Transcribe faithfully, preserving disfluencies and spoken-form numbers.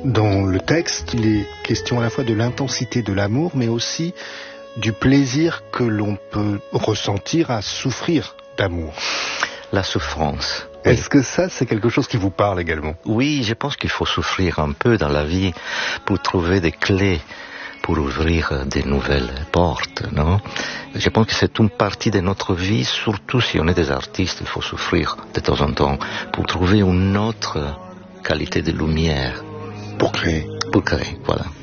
Dans le texte, il est question à la fois de l'intensité de l'amour, mais aussi du plaisir que l'on peut ressentir à souffrir d'amour. La souffrance. Est-ce que ça, c'est quelque chose qui vous parle également? Oui, je pense qu'il faut souffrir un peu dans la vie pour trouver des clés, pour ouvrir de nouvelles portes, non? Je pense que c'est une partie de notre vie, surtout si on est des artistes, il faut souffrir de temps en temps pour trouver une autre qualité de lumière. Pour créer. Pour créer, voilà.